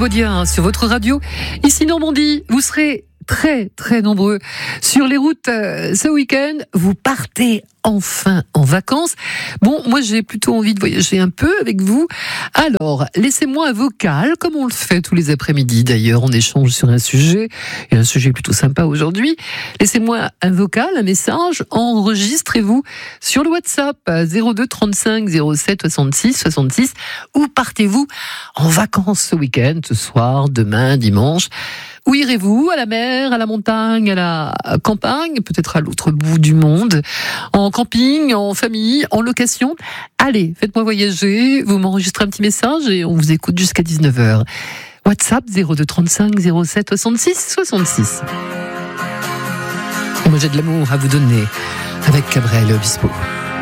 Baudia sur votre radio. Ici Normandie, vous serez très très nombreux sur les routes ce week-end. Vous partez enfin en vacances. Bon, moi j'ai plutôt envie de voyager un peu avec vous. Alors, laissez-moi un vocal, comme on le fait tous les après-midi. D'ailleurs, on échange sur un sujet, et un sujet plutôt sympa aujourd'hui. Laissez-moi un vocal, un message, enregistrez-vous sur le WhatsApp 02 35 07 66 66. Où partez-vous en vacances ce week-end, ce soir, demain, dimanche? Où irez-vous? À la mer, à la montagne, à la campagne, peut-être à l'autre bout du monde, en camping, en famille, en location? Allez, faites-moi voyager, vous m'enregistrez un petit message et on vous écoute jusqu'à 19h. WhatsApp 02 35 07 66 66. Et moi j'ai de l'amour à vous donner avec Cabrel Obispo.